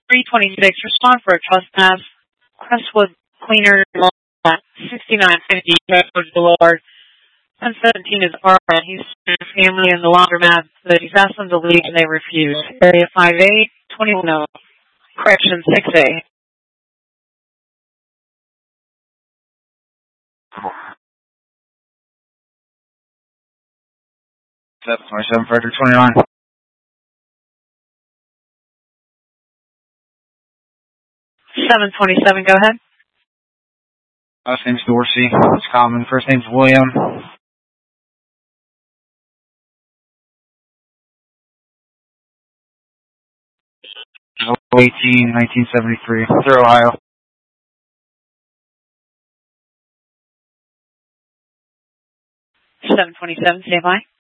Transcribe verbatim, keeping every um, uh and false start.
three twenty-six, respond for a trespass. Crestwood Cleaner, sixty-nine fifty, George Boulevard. ten seventeen is Arlen. He's with his family in the laundromat, but he's asked them to leave and they refuse. Area five eight, twenty-one oh, correction six A. seven twenty-seven, Frederick twenty-nine. seven twenty-seven, go ahead. Last name's Dorsey. It's common. First name's William. eighteen, nineteen seventy-three. Through Ohio. seven twenty-seven, stand by.